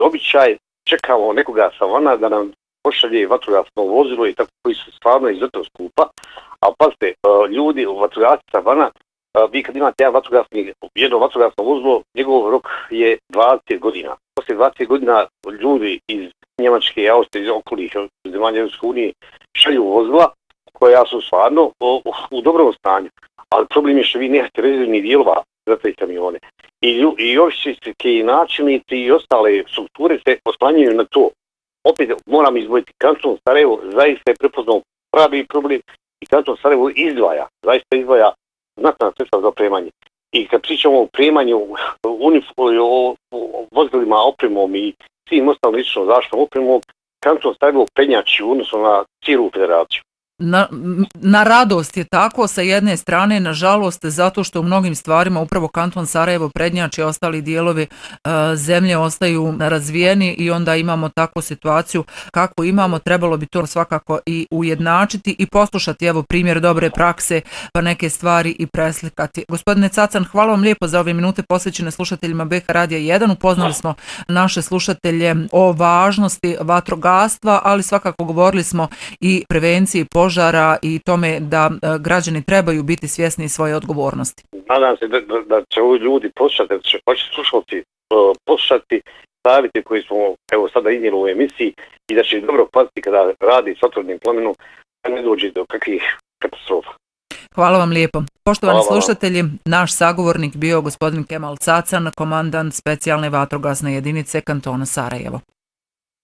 običaj, čekamo nekoga sa vana da nam pošalje vatrogasno vozilo i tako koji su stvarno izuzetno skupa, a pazite, ljudi u vatrogasci sa vana, vi kad imate jedno vatrogasno vozilo, njegov rok je 20 godina. Poslije 20 godina ljudi iz Njemačke, Austrije, iz okolih zemalja Europske unije šalju vozila koja su stvarno u dobrom stanju. Ali problem je što vi nemate rezervnih dijelova za te kamione. I općinski i načelnici i ostale strukture se oslanjaju na to. Opet moram izdvojiti, kanton Sarajevo zaista je prepoznao pravi problem i kanton Sarajevo zaista izdvaja znatna sredstva za opremanje. I kad pričamo o opremanju o vozilima, opremom i svim ostalim ličnom zaštitnom opremom, kanton Sarajevo prednjači u odnosu na cijelu federaciju. Na radost je tako sa jedne strane, nažalost, zato što u mnogim stvarima upravo kanton Sarajevo prednjači, ostali dijelovi zemlje ostaju razvijeni i onda imamo takvu situaciju kako imamo. Trebalo bi to svakako i ujednačiti i poslušati evo primjer dobre prakse pa neke stvari i preslikati. Gospodine Cacan, hvala vam lijepo za ove minute posvećene slušateljima BH Radija 1. Upoznali smo naše slušatelje o važnosti vatrogastva, ali svakako govorili smo i prevenciji požara i tome da građani trebaju biti svjesni svoje odgovornosti. Nadam se da će ovi ljudi poslušati, da će slušalci poslušati savjete koji smo evo sada iznijeli u emisiji i da će dobro paziti kada radi s otvorenim plamenom da ne dođe do kakvih katastrofa. Hvala vam lijepo. Poštovani slušatelji, naš sagovornik bio gospodin Kemal Cacan, komandant specijalne vatrogasne jedinice kantona Sarajevo.